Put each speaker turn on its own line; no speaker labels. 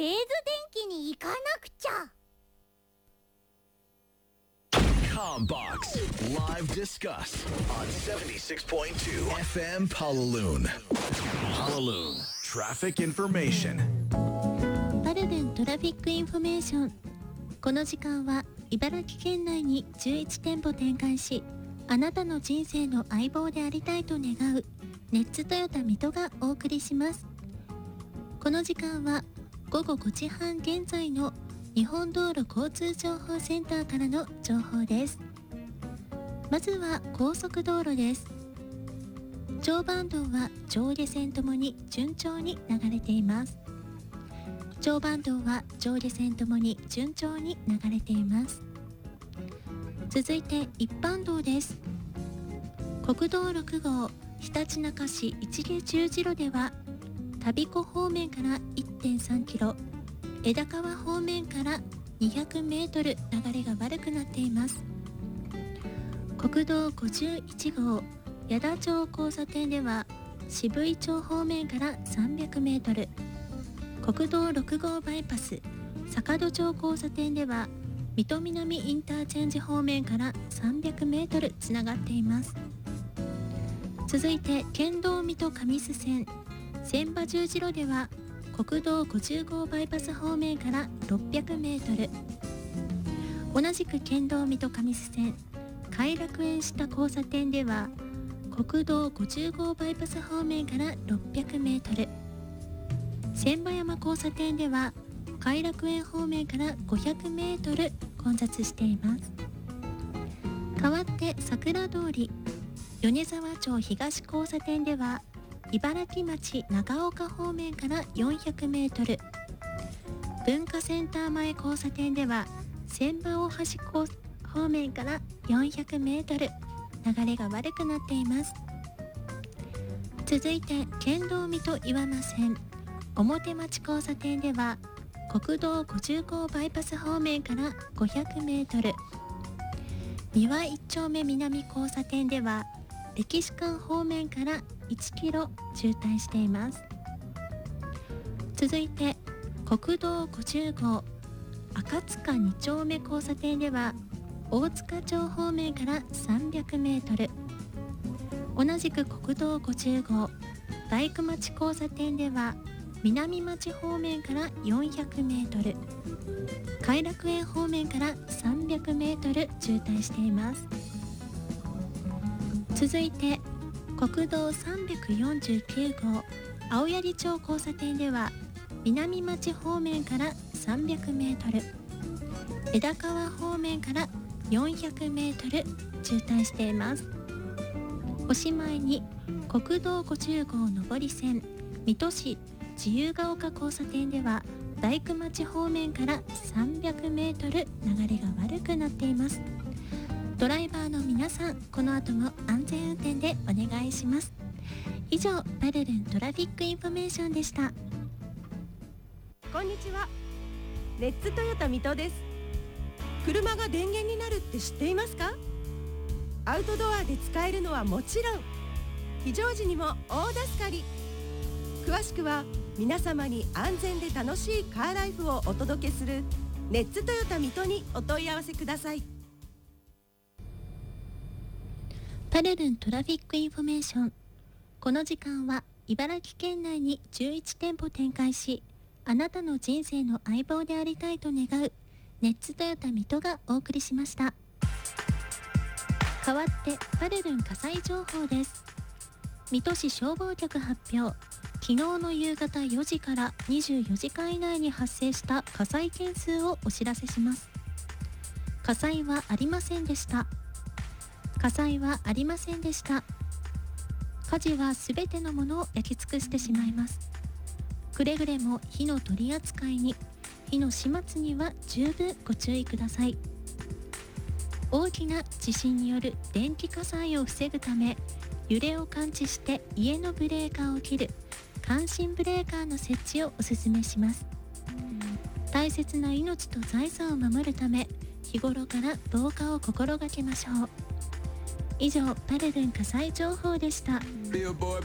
ケーズ電気に行かなくちゃ。
Combox Live Discuss on 76.2 FM Palaloon. Palaloon Traffic Information.
パルルントラフィックインフォメーション。この時間は茨城県内に11店舗展開し、あなたの人生の相棒でありたいと願うネッツトヨタ水戸がお送りします。この時間は午後5時半現在の日本道路交通情報センターからの情報です。まずは高速道路です。常磐道は上下線ともに順調に流れています。常磐道は上下線ともに順調に流れています。続いて一般道です。国道6号ひたちなか市市毛十字路では田彦方面から 1.3 キロ、枝川方面から200メートル流れが悪くなっています。国道51号矢田町交差点では渋井町方面から300メートル、国道6号バイパス坂戸町交差点では水戸南インターチェンジ方面から300メートルつながっています。続いて県道水戸上須線千葉十字路では国道50号バイパス方面から600メートル、同じく県道水戸上須線偕楽園下交差点では国道50号バイパス方面から600メートル、千葉山交差点では偕楽園方面から500メートル混雑しています。代わって桜通り米沢町東交差点では茨城町長岡方面から400メートル、文化センター前交差点では千葉大橋方面から400メートル流れが悪くなっています。続いて県道水戸岩間線表町交差点では国道50号バイパス方面から500メートル、三輪一丁目南交差点では歴史館方面から1キロ渋滞しています。続いて国道50号赤塚2丁目交差点では大塚町方面から300メートル、同じく国道50号大工町交差点では南町方面から400メートル、偕楽園方面から300メートル渋滞しています。続いて国道349号青柳町交差点では南町方面から300メートル、枝川方面から400メートル渋滞しています。おしまいに国道50号上り線水戸市自由が丘交差点では大工町方面から300メートル流れが悪くなっています。ドライバーの皆さん、この後も安全運転でお願いします。以上パルルントラフィックインフォメーションでした。
こんにちは、レッツトヨタ水戸です。車が電源になるって知っていますか？アウトドアで使えるのはもちろん非常時にも大助かり。詳しくは皆様に安全で楽しいカーライフをお届けするレッツトヨタ水戸にお問い合わせください。
パルルントラフィックインフォメーション。この時間は茨城県内に11店舗展開し、あなたの人生の相棒でありたいと願うネッツトヨタ水戸がお送りしました。代わってパルルン火災情報です。水戸市消防局発表。昨日の夕方4時から24時間以内に発生した火災件数をお知らせします。火災はありませんでした。火災はありませんでした。火事はすべてのものを焼き尽くしてしまいます。くれぐれも火の取り扱いに、火の始末には十分ご注意ください。大きな地震による電気火災を防ぐため、揺れを感知して家のブレーカーを切る感震ブレーカーの設置をお勧めします。大切な命と財産を守るため、日頃から防火を心がけましょう。以上、パルルン火災情報でした。